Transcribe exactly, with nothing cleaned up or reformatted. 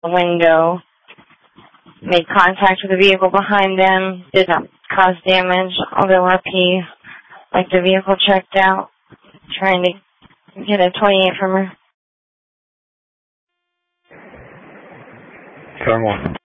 the window, made contact with the vehicle behind them, did not cause damage, although R P, like the vehicle checked out, trying to get a twenty-eight from her. Turn one.